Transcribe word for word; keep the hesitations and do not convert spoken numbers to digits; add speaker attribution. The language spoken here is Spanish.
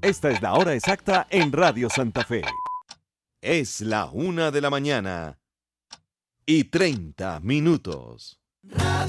Speaker 1: Esta es la hora exacta en Radio Santa Fe. Es la una de la mañana y treinta minutos.
Speaker 2: Radio